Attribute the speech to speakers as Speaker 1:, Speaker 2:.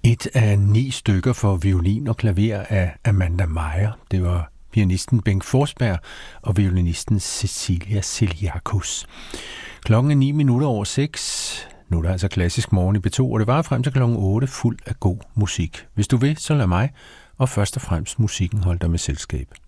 Speaker 1: Et af 9 stykker for violin og klaver af Amanda Meyer. Det var pianisten Bengt Forsberg og violinisten Cecilia Celiakos. Klokken er 6:09. Nu er der altså klassisk morgen i P2, og det var frem til klokken 8 fuld af god musik. Hvis du vil, så lad mig, og først og fremmest musikken holde dig med selskab.